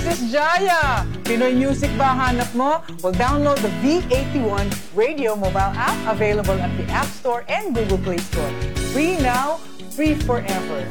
Sis Jaya! Pinoy music ba hanap mo? Well, download the V81 Radio mobile app available at the App Store and Google Play Store. Free now, free forever.